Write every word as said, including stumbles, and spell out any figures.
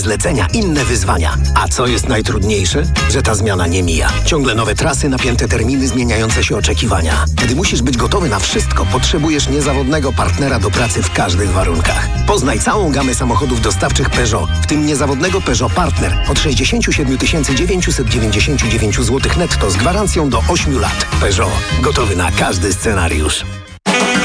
Zlecenia, inne wyzwania. A co jest najtrudniejsze? Że ta zmiana nie mija. Ciągle nowe trasy, napięte terminy, zmieniające się oczekiwania. Gdy musisz być gotowy na wszystko, potrzebujesz niezawodnego partnera do pracy w każdych warunkach. Poznaj całą gamę samochodów dostawczych Peugeot, w tym niezawodnego Peugeot Partner od sześćdziesiąt siedem tysięcy dziewięćset dziewięćdziesiąt dziewięć złotych netto z gwarancją do ośmiu lat. Peugeot. Gotowy na każdy scenariusz.